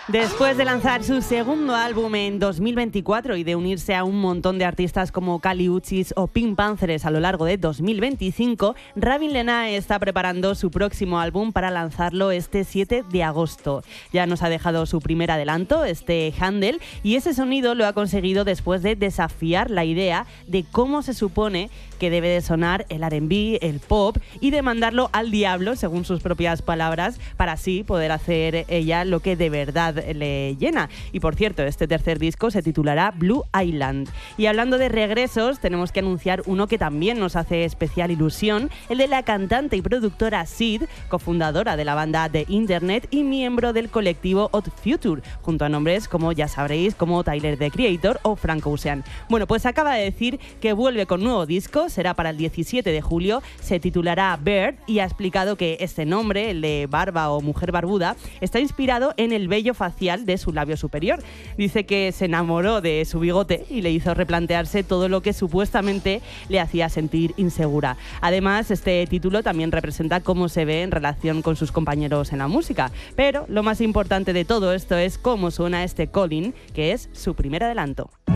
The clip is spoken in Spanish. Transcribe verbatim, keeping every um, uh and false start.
Después de lanzar su segundo álbum en dos mil veinticuatro y de unirse a un montón de artistas como Kali Uchis o Pink Panthers a lo largo de dos mil veinticinco, Ravin Lenae está preparando su próximo álbum para lanzarlo este siete de agosto. Ya nos ha dejado su primer adelanto, este Handle, y ese sonido lo ha conseguido después de desafiar la idea de cómo se supone que debe de sonar el R and B, el pop, y de mandarlo al diablo, según sus propias palabras, para así poder hacer ella lo que de verdad le llena. Y por cierto, este tercer disco se titulará Blue Island. Y hablando de regresos, tenemos que anunciar uno que también nos hace especial ilusión, el de la cantante y productora Sid, cofundadora de la banda The Internet y miembro del colectivo Odd Future, junto a nombres como ya sabréis, como Tyler, the Creator o Frank Ocean. Bueno, pues acaba de decir que vuelve con nuevo disco, será para el diecisiete de julio, se titulará Bird y ha explicado que este nombre, el de Barba o Mujer Barbuda, está inspirado en el vello facial de su labio superior. Dice que se enamoró de su bigote y le hizo replantearse todo lo que supuestamente le hacía sentir insegura. Además, este título también representa cómo se ve en relación con sus compañeros en la música. Pero lo más importante de todo esto es cómo suena este Calling, que es su primer adelanto.